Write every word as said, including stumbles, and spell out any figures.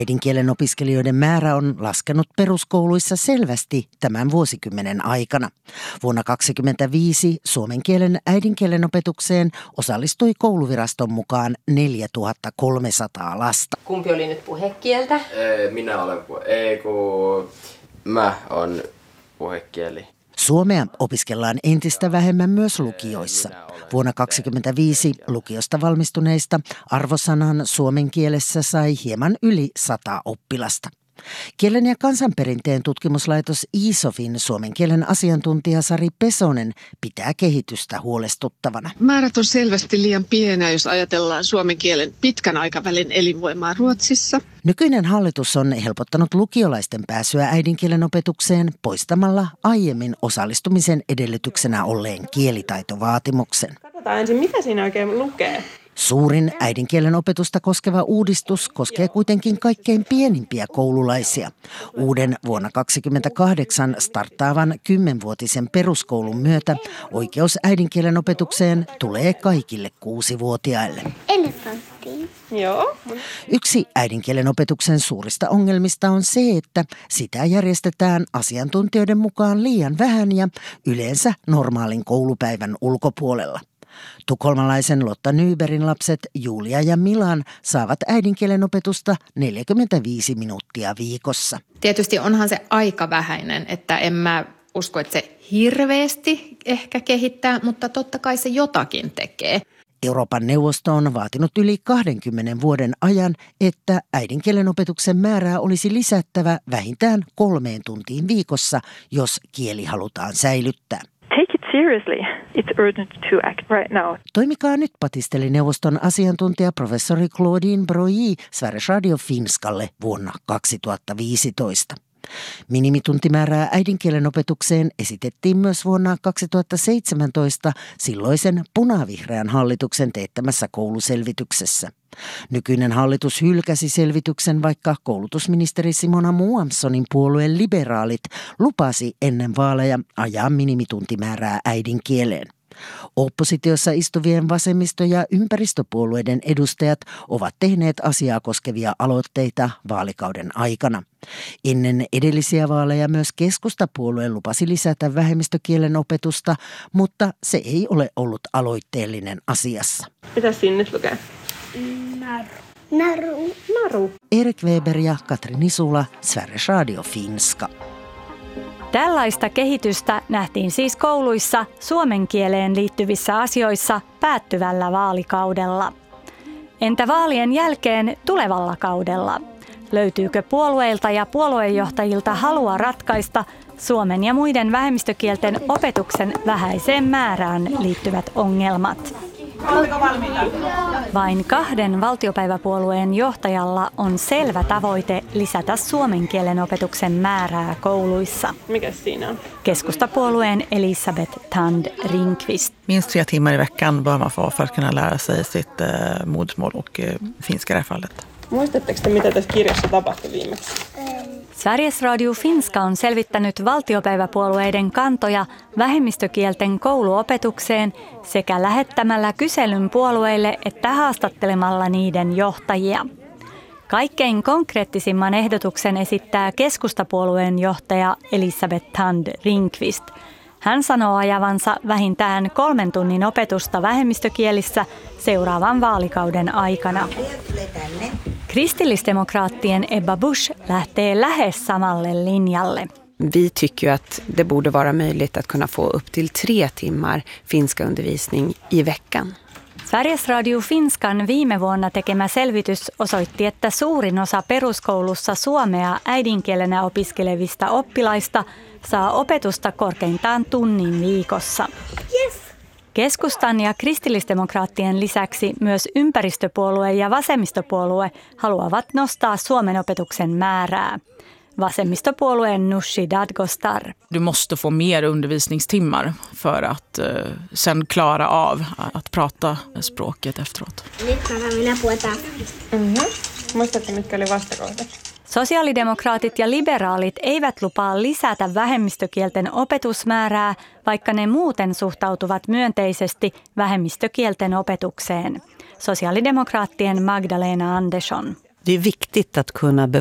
Äidinkielen opiskelijoiden määrä on laskenut peruskouluissa selvästi tämän vuosikymmenen aikana. Vuonna kaksituhattakaksikymmentäviisi suomen kielen äidinkielen opetukseen osallistui kouluviraston mukaan neljätuhattakolmesataa lasta. Kumpi oli nyt puhekieltä? Ee, minä olen puhe... Ei, kun mä on puhekieli. Suomea opiskellaan entistä vähemmän myös lukioissa. Vuonna kaksituhattakaksikymmentäviisi lukiosta valmistuneista arvosanan suomen kielessä sai hieman yli sata oppilasta. Kielen ja kansanperinteen tutkimuslaitos I S O Fin suomen kielen asiantuntija Sari Pesonen pitää kehitystä huolestuttavana. Määrät on selvästi liian pieniä, jos ajatellaan suomen kielen pitkän aikavälin elinvoimaa Ruotsissa. Nykyinen hallitus on helpottanut lukiolaisten pääsyä äidinkielen opetukseen poistamalla aiemmin osallistumisen edellytyksenä olleen kielitaitovaatimuksen. Katsotaan ensin, mitä siinä oikein lukee. Suurin äidinkielen opetusta koskeva uudistus koskee kuitenkin kaikkein pienimpiä koululaisia. Uuden vuonna kaksikymmentäkahdeksan starttaavan kymmenvuotisen peruskoulun myötä oikeus äidinkielen opetukseen tulee kaikille kuusivuotiaille. Elefantti. Joo. Yksi äidinkielen opetuksen suurista ongelmista on se, että sitä järjestetään asiantuntijoiden mukaan liian vähän ja yleensä normaalin koulupäivän ulkopuolella. Tukholmalaisen Lotta Nybergin lapset Julia ja Milan saavat äidinkielen opetusta neljäkymmentäviisi minuuttia viikossa. Tietysti onhan se aika vähäinen, että en mä usko, että se hirveästi ehkä kehittää, mutta totta kai se jotakin tekee. Euroopan neuvosto on vaatinut yli kahdenkymmenen vuoden ajan, että äidinkielen opetuksen määrää olisi lisättävä vähintään kolmeen tuntiin viikossa, jos kieli halutaan säilyttää. Take it seriously. It's urgent to act right now. Toimikaa nyt, patisteli neuvoston asiantuntija professori Claudine Broglie Sveriges Radio Finskalle vuonna kaksituhattaviisitoista. Minimituntimäärää äidinkielen opetukseen esitettiin myös vuonna kaksituhattaseitsemäntoista silloisen punavihreän hallituksen teettämässä kouluselvityksessä. Nykyinen hallitus hylkäsi selvityksen, vaikka koulutusministeri Simona Muamsonin puolueen liberaalit lupasi ennen vaaleja ajaa minimituntimäärää äidinkieleen. Oppositiossa istuvien vasemmisto- ja ympäristöpuolueiden edustajat ovat tehneet asiaa koskevia aloitteita vaalikauden aikana. Ennen edellisiä vaaleja myös keskustapuolue lupasi lisätä vähemmistökielen opetusta, mutta se ei ole ollut aloitteellinen asiassa. Mitä siinä nyt lukee? Naru. Naru. Naru. Erik Weber ja Katri Nisula, Sveriges Radio Finska. Tällaista kehitystä nähtiin siis kouluissa suomen kieleen liittyvissä asioissa päättyvällä vaalikaudella. Entä vaalien jälkeen tulevalla kaudella? Löytyykö puolueilta ja puoluejohtajilta halua ratkaista suomen ja muiden vähemmistökielten opetuksen vähäiseen määrään liittyvät ongelmat? Vain kahden valtiopäiväpuolueen johtajalla on selvä tavoite lisätä suomen kielen opetuksen määrää kouluissa. Mikä siinä on? Keskustapuolueen Elisabeth Thand Ringqvist. Minst tre timmar i veckan bör man få för att kunna lära sig sitt eh, modersmål och eh, finska i det här fallet. Muistatteko te, mitä tässä kirjassa tapahtui viimeksi? Sveriges Radio Finska on selvittänyt valtiopäiväpuolueiden kantoja vähemmistökielten kouluopetukseen sekä lähettämällä kyselyn puolueille että haastattelemalla niiden johtajia. Kaikkein konkreettisimman ehdotuksen esittää keskustapuolueen johtaja Elisabeth Thand Ringqvist. Hän sanoo ajavansa vähintään kolmen tunnin opetusta vähemmistökielissä seuraavan vaalikauden aikana. Kristillisdemokraattien Ebba Busch lähtee lähes samalle linjalle. Vi tycker ju att det borde vara möjligt att kunna få upp till tre timmar finska undervisning i veckan. Sveriges Radio Finskan viime vuonna tekemä selvitys osoitti, että suurin osa peruskoulussa suomea äidinkielenä opiskelevista oppilaista saa opetusta korkeintaan tunnin viikossa. Yes. Keskustan ja kristillisdemokraattien lisäksi myös ympäristöpuolue ja vasemmistopuolue haluavat nostaa suomen opetuksen määrää. Vasemmistopuolueen Nooshi Dadgostar. Du måste få mer undervisningstimmar för att uh, sen klara av att prata språket efteråt. Nyt mä minä puhutaan. Mhm. Muistatko, mitkä oli vastakohdat? Sosiaalidemokraatit ja liberaalit eivät lupaa lisätä vähemmistökielten opetusmäärää, vaikka ne muuten suhtautuvat myönteisesti vähemmistökielten opetukseen. Sosiaalidemokraattien Magdalena Andersson. Det är viktigt att kunna